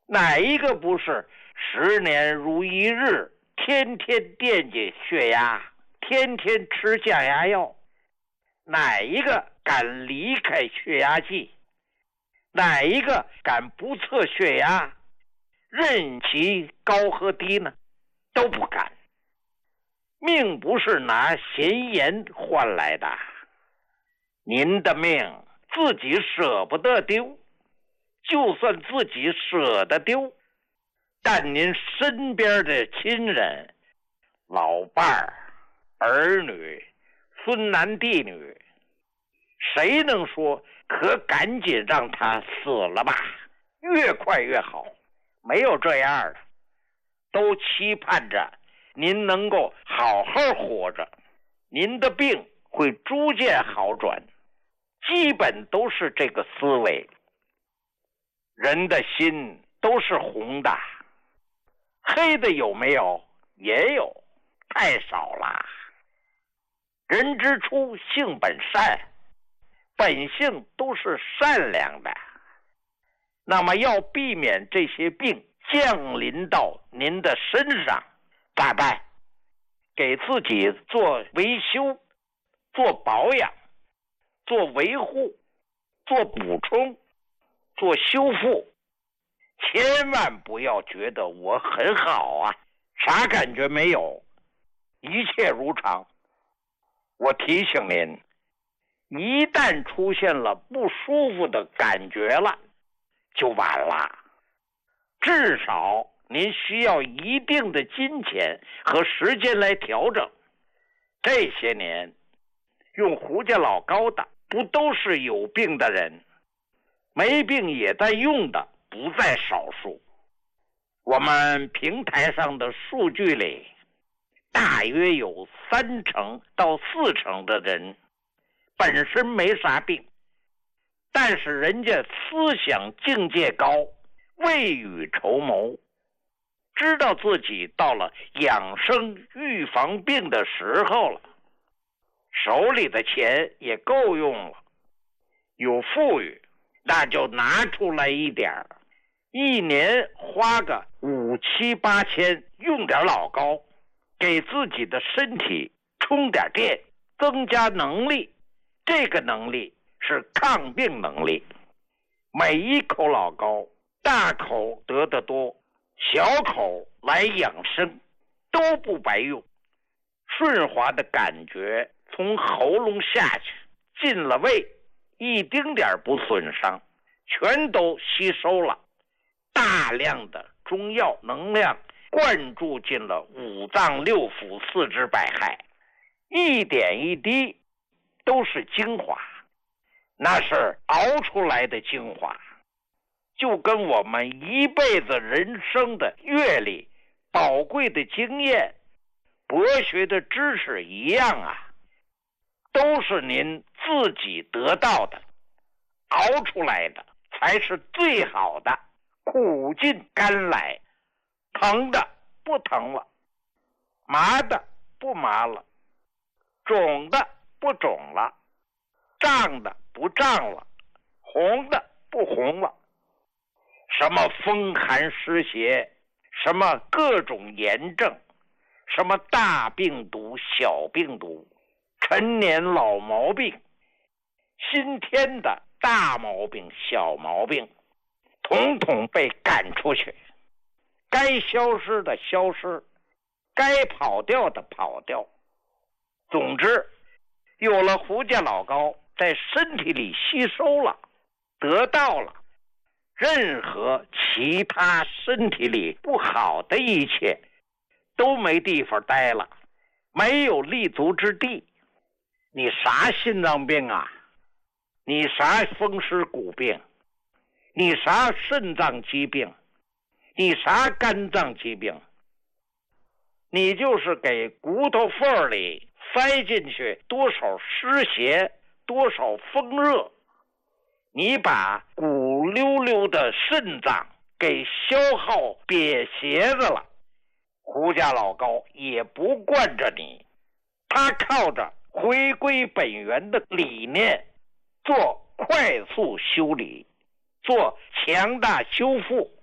哪一个不是10年如一日，天天惦记血压，天天吃降压药？哪一个敢离开血压计？哪一个敢不测血压，任其高和低呢？都不敢。命不是拿闲言换来的，您的命自己舍不得丢，就算自己舍得丢，但您身边的亲人、老伴儿、儿女、孙男弟女，谁能说可赶紧让他死了吧，越快越好？没有这样的，都期盼着您能够好好活着，您的病会逐渐好转，基本都是这个思维。人的心都是红的，黑的有没有？也有，太少了。人之初性本善，本性都是善良的。那么要避免这些病降临到您的身上，咋办？给自己做维修，做保养，做维护，做补充，做修复。千万不要觉得我很好啊，啥感觉没有，一切如常。我提醒您，一旦出现了不舒服的感觉了，就晚了。至少您需要一定的金钱和时间来调整。这些年用胡家老高的不都是有病的人，没病也在用的不在少数。我们平台上的数据里，大约有30%到40%的人本身没啥病，但是人家思想境界高，未雨绸缪，知道自己到了养生预防病的时候了，手里的钱也够用了，有富裕那就拿出来一点，一年花个5、7、8千，用点老高，给自己的身体充点电，增加能力。这个能力是抗病能力。每一口老高，大口得的多，小口来养生，都不白用。顺滑的感觉从喉咙下去，进了胃，一丁点不损伤，全都吸收了。大量的中药能量灌注进了五脏六腑、四肢百骸，一点一滴都是精华，那是熬出来的精华，就跟我们一辈子人生的阅历、宝贵的经验、博学的知识一样啊，都是您自己得到的，熬出来的才是最好的，苦尽甘来。疼的不疼了，麻的不麻了，肿的不肿了，胀的不胀了，红的不红了。什么风寒湿邪，什么各种炎症，什么大病毒、小病毒，陈年老毛病，新添的大毛病、小毛病，统统被赶出去。该消失的消失，该跑掉的跑掉。总之，有了胡家老高在身体里吸收了，得到了，任何其他身体里不好的一切都没地方待了，没有立足之地。你啥心脏病啊？你啥风湿骨病？你啥肾脏疾病？你啥肝脏疾病？你就是给骨头缝里塞进去多少湿邪，多少风热，你把骨溜溜的肾脏给消耗瘪斜子了。胡家老高也不惯着你，他靠着回归本源的理念，做快速修理，做强大修复，